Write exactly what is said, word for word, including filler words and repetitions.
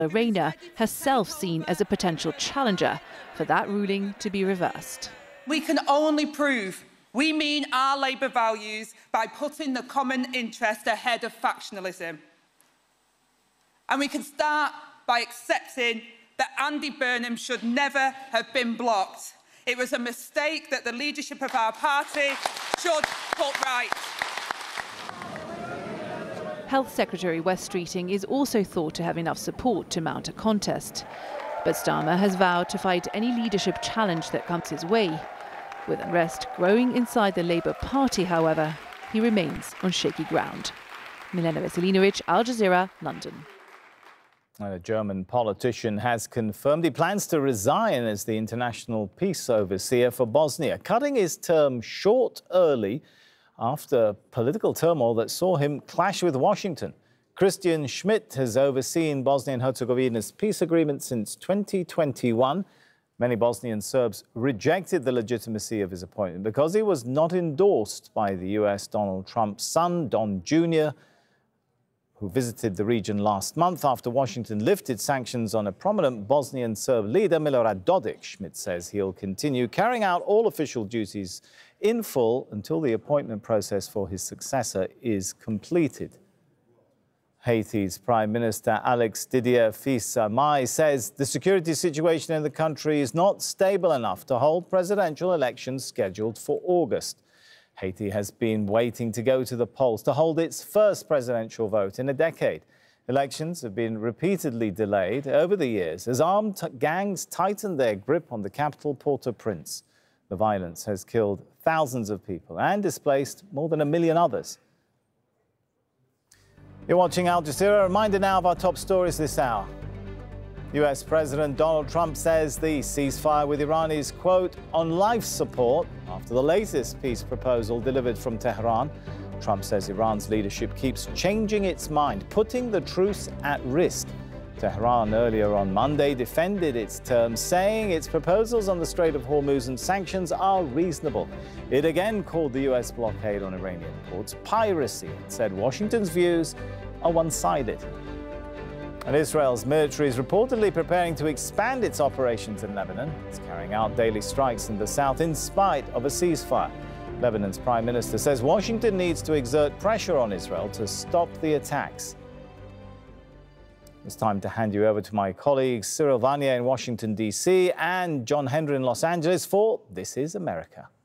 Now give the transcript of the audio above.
Reyna, herself seen as a potential challenger for that ruling to be reversed. We can only prove we mean our Labour values by putting the common interest ahead of factionalism. And we can start by accepting that Andy Burnham should never have been blocked. It was a mistake that the leadership of our party should put right. Health Secretary Wes Streeting is also thought to have enough support to mount a contest. But Starmer has vowed to fight any leadership challenge that comes his way. With unrest growing inside the Labour Party, however, he remains on shaky ground. Milena Veselinovic, Al Jazeera, London. A German politician has confirmed he plans to resign as the international peace overseer for Bosnia, cutting his term short early after political turmoil that saw him clash with Washington. Christian Schmidt has overseen Bosnia and Herzegovina's peace agreement since twenty twenty-one. Many Bosnian Serbs rejected the legitimacy of his appointment because he was not endorsed by the U S Donald Trump's son, Don Junior, who visited the region last month after Washington lifted sanctions on a prominent Bosnian Serb leader, Milorad Dodik. Schmidt says he'll continue carrying out all official duties in full until the appointment process for his successor is completed. Haiti's Prime Minister Alex Didier Fils-Aimé says the security situation in the country is not stable enough to hold presidential elections scheduled for August. Haiti has been waiting to go to the polls to hold its first presidential vote in a decade. Elections have been repeatedly delayed over the years as armed gangs tighten their grip on the capital, Port-au-Prince. The violence has killed thousands of people and displaced more than a million others. You're watching Al Jazeera. A reminder now of our top stories this hour. U S President Donald Trump says the ceasefire with Iran is, quote, on life support after the latest peace proposal delivered from Tehran. Trump says Iran's leadership keeps changing its mind, putting the truce at risk. Tehran earlier on Monday defended its terms, saying its proposals on the Strait of Hormuz and sanctions are reasonable. It again called the U S blockade on Iranian ports piracy and said Washington's views are one-sided. And Israel's military is reportedly preparing to expand its operations in Lebanon. It's carrying out daily strikes in the south in spite of a ceasefire. Lebanon's prime minister says Washington needs to exert pressure on Israel to stop the attacks. It's time to hand you over to my colleagues Cyril Vanier in Washington, D C and John Hendry in Los Angeles for This is America.